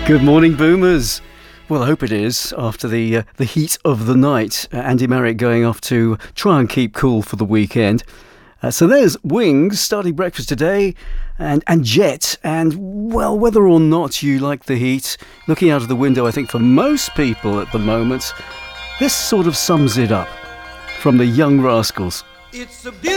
Good morning, Boomers. Well, I hope it is, after the heat of the night. Andy Marriott going off to try and keep cool for the weekend. So there's Wings starting breakfast today, and Jet. And, well, whether or not you like the heat, looking out of the window, I think for most people at the moment, this sort of sums it up. From the Young Rascals. It's a